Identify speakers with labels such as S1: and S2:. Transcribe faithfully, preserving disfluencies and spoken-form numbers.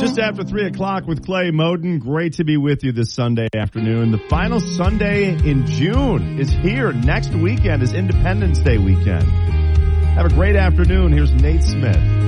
S1: Just after three o'clock with Clay Moden. Great to be with you this Sunday afternoon. The final Sunday in June is here. Next weekend is Independence Day weekend. Have a great afternoon. Here's Nate Smith.